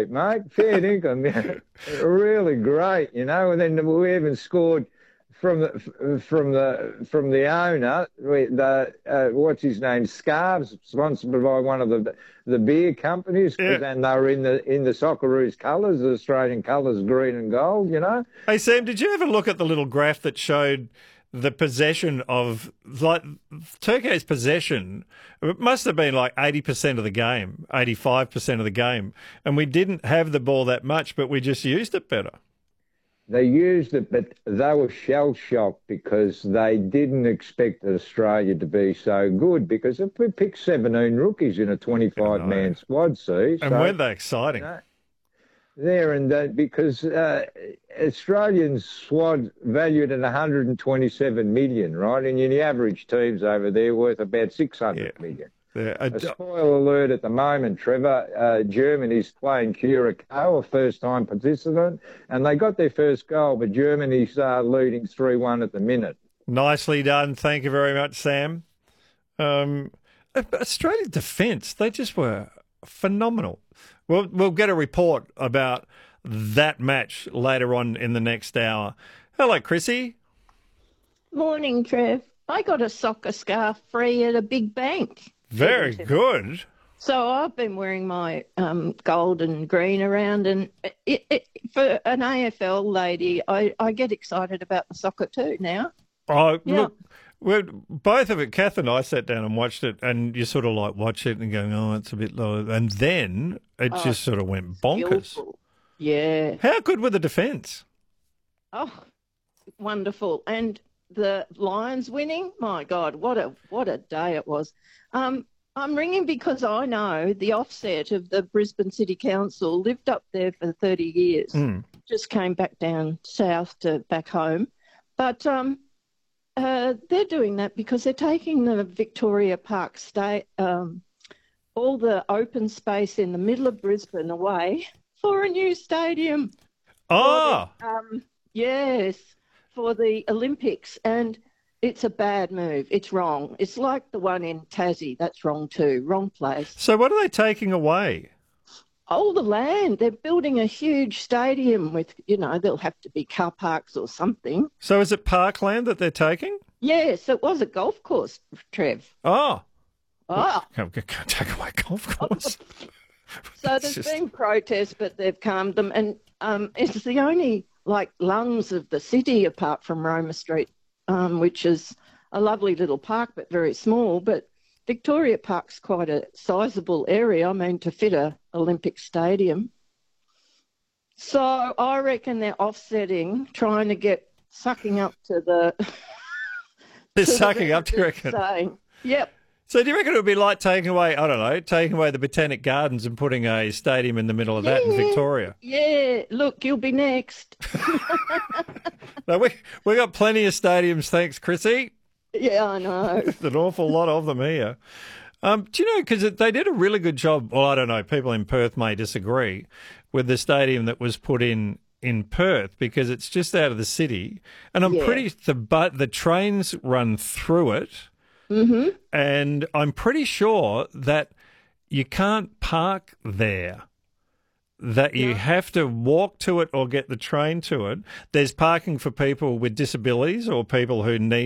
heap, mate. Fair dinkum. Yeah. Really great, you know. And then we even scored from the owner, what's his name, Scarves, sponsored by one of the beer companies, Yeah. and they were in the Socceroos colours, the Australian colours, green and gold, you know. Hey, Sam, did you ever look at the little graph that showed the possession of, like, Turkey's possession? It must have been like 80% of the game, 85% of the game. And we didn't have the ball that much, but we just used it better. They used it, but they were shell-shocked because they didn't expect Australia to be so good, because if we picked 17 rookies in a 25-man squad, see? And weren't they exciting? You know, there and that, because Australian squad valued at 127 million, right? And the average team's over there worth about 600 million. Yeah. A spoiler alert at the moment, Trevor. Germany's playing Curacao, a first-time participant, and they got their first goal, but Germany's leading 3-1 at the minute. Nicely done. Thank you very much, Sam. Australia's defence, they just were phenomenal. We'll get a report about that match later on in the next hour. Hello, Chrissy. Morning, Trev. I got a soccer scarf free at a big bank. Very good. So I've been wearing my gold and green around, and for an AFL lady, I get excited about the soccer too now. Oh, yeah. Look, both of it, Kath and I sat down and watched it, and you sort of like watch it and going, oh, it's a bit low. And then it just sort of went bonkers. Skillful. Yeah. How good were the defence? Oh, wonderful. And the Lions winning, my God, what a day it was. I'm ringing because I know the offset of the Brisbane City Council lived up there for 30 years. Just came back down south to back home. But they're doing that because they're taking the Victoria Park all the open space in the middle of Brisbane away for a new stadium. Oh! Yes, for the Olympics. And it's a bad move. It's wrong. It's like the one in Tassie. That's wrong too. Wrong place. So what are they taking away? All the land. They're building a huge stadium with, there'll have to be car parks or something. So is it parkland that they're taking? Yes, it was a golf course, Trev. Oh. Oh. Can't take away golf course. So there's been protests, but they've calmed them. And it's the only, lungs of the city apart from Roma Street, which is a lovely little park, but very small. But Victoria Park's quite a sizable area, to fit a Olympic stadium. So I reckon they're offsetting, trying to get sucking up to the... They're sucking up, do you reckon? Saying, yep. So do you reckon it would be like taking away the Botanic Gardens and putting a stadium in the middle of that in Victoria? Yeah, look, you'll be next. No, we got plenty of stadiums, thanks, Chrissy. Yeah, I know. An awful lot of them here. Do you know, because they did a really good job, well, I don't know, people in Perth may disagree, with the stadium that was put in Perth, because it's just out of the city. And I'm the trains run through it. Mm-hmm. And I'm pretty sure that you can't park there, that you have to walk to it or get the train to it. There's parking for people with disabilities or people who need